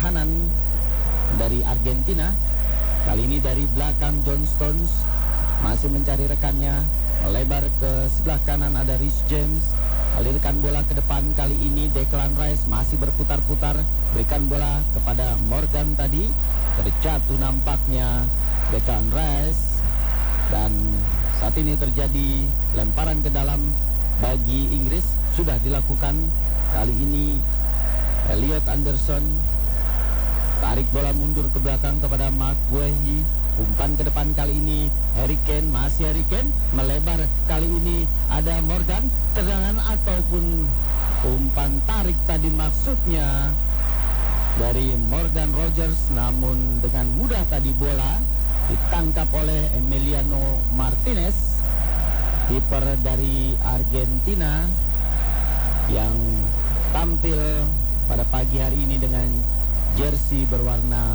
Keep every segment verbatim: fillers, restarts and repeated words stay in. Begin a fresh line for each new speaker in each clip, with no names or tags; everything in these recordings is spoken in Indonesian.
pertahanan dari Argentina. Kali ini dari belakang John Stones masih mencari rekannya, melebar ke sebelah kanan ada Rhys James, alirkan bola ke depan. Kali ini Declan Rice masih berputar-putar, berikan bola kepada Morgan tadi, terjatuh nampaknya Declan Rice, dan saat ini terjadi lemparan ke dalam bagi Inggris. Sudah dilakukan kali ini Elliot Anderson, tarik bola mundur ke belakang kepada Mark Guehi, umpan ke depan kali ini Harry Kane, masih Harry Kane melebar, kali ini ada Morgan, tendangan ataupun umpan tarik tadi maksudnya dari Morgan Rogers, namun dengan mudah tadi bola ditangkap oleh Emiliano Martinez, kiper dari Argentina yang tampil pada pagi hari ini dengan jersey berwarna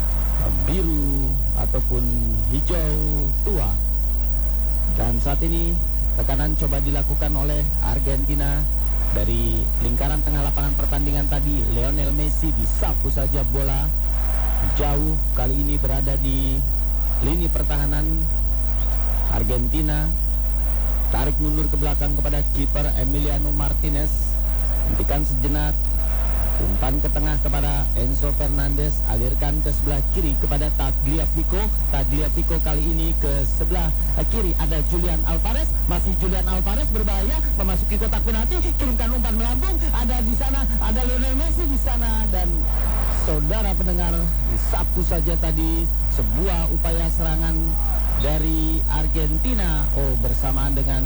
biru ataupun hijau tua. Dan saat ini tekanan coba dilakukan oleh Argentina dari lingkaran tengah lapangan pertandingan tadi. Lionel Messi disapu saja bola jauh, kali ini berada di lini pertahanan Argentina. Tarik mundur ke belakang kepada kiper Emiliano Martinez, hentikan sejenak, umpan ke tengah kepada Enzo Fernandez, alirkan ke sebelah kiri kepada Tagliafico. Tagliafico kali ini ke sebelah kiri ada Julian Alvarez, masih Julian Alvarez berbahaya memasuki kotak penalti, kirimkan umpan melambung, ada di sana ada Lionel Messi di sana, dan saudara pendengar, disapu saja tadi sebuah upaya serangan dari Argentina. Oh, bersamaan dengan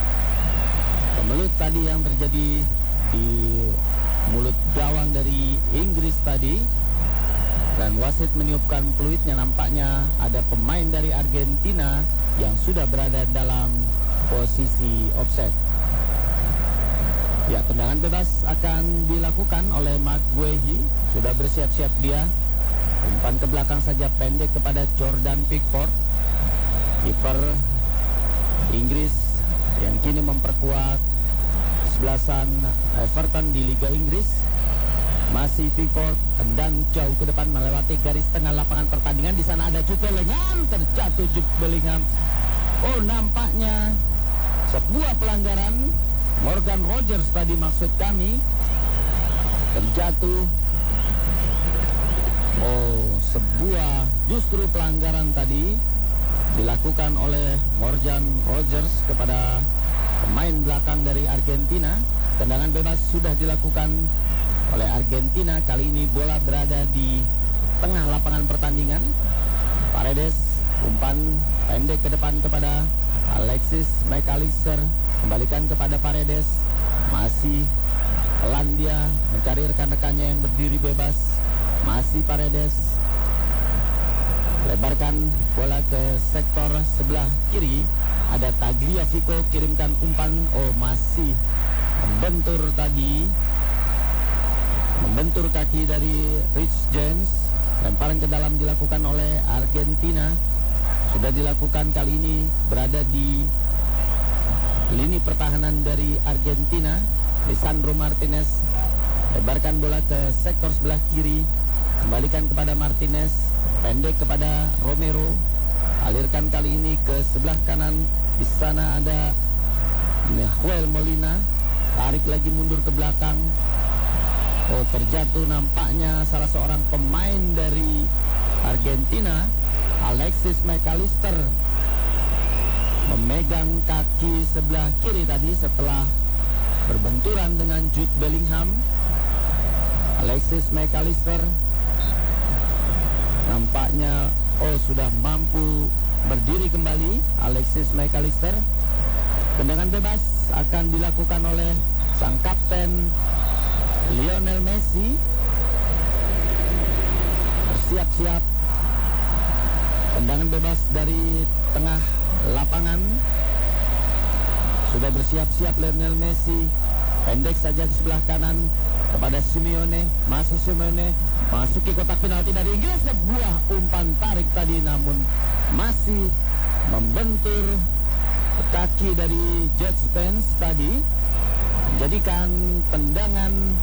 pemelut tadi yang terjadi di mulut gawang dari Inggris tadi, dan wasit meniupkan peluitnya. Nampaknya ada pemain dari Argentina yang sudah berada dalam posisi offside. Ya, tendangan bebas akan dilakukan oleh Mark Guehi, sudah bersiap-siap dia. Umpan ke belakang saja pendek kepada Jordan Pickford, kiper Inggris yang kini memperkuat kesebelasan Everton di Liga Inggris. Masih Pickford, tendang jauh ke depan melewati garis tengah lapangan pertandingan. Di sana ada Jude Bellingham, terjatuh Jude Bellingham. Oh, nampaknya sebuah pelanggaran. Morgan Rogers tadi maksud kami, terjatuh. Oh, sebuah justru pelanggaran tadi dilakukan oleh Morgan Rogers kepada pemain belakang dari Argentina. Tendangan bebas sudah dilakukan oleh Argentina. Kali ini bola berada di tengah lapangan pertandingan. Paredes, umpan pendek ke depan kepada Alexis McAllister, kembalikan kepada Paredes. Masih pelan dia mencari rekan-rekannya yang berdiri bebas. Masih Paredes, lebarkan bola ke sektor sebelah kiri, ada Tagliafico, kirimkan umpan. Oh, masih membentur tadi, membentur kaki dari Rhys James. Lemparan ke dalam dilakukan oleh Argentina, sudah dilakukan kali ini berada di lini pertahanan dari Argentina. Lisandro Martinez lebarkan bola ke sektor sebelah kiri, kembalikan kepada Martinez, pendek kepada Romero, alirkan kali ini ke sebelah kanan. Di sana ada Nahuel Molina, tarik lagi mundur ke belakang. Oh, terjatuh nampaknya salah seorang pemain dari Argentina, Alexis McAllister, memegang kaki sebelah kiri tadi setelah berbenturan dengan Jude Bellingham. Alexis McAllister nampaknya oh sudah mampu berdiri kembali. Alexis McAllister, tendangan bebas akan dilakukan oleh sang kapten Lionel Messi. Bersiap-siap, tendangan bebas dari tengah lapangan. Sudah bersiap-siap Lionel Messi, pendek saja ke sebelah kanan kepada Simeone. Masih Simeone, masuki kotak penalti dari Inggris. Sebuah umpan tarik tadi, namun masih membentur kaki dari Jet Spence tadi, jadikan tendangan